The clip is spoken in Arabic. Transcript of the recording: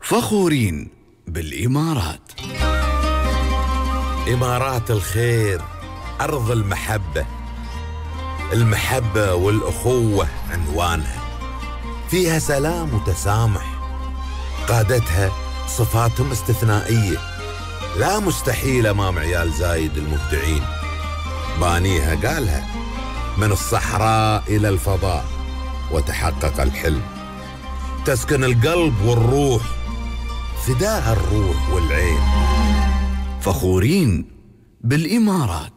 فخورين بالإمارات. إمارات الخير، أرض المحبة والأخوة عنوانها، فيها سلام وتسامح، قادتها صفاتهم استثنائية لا مستحيل أمام عيال زايد المبدعين. بانيها قالها من الصحراء إلى الفضاء وتحقق الحلم، تسكن القلب والروح، فداها الروح والعين. فخورين بالإمارات.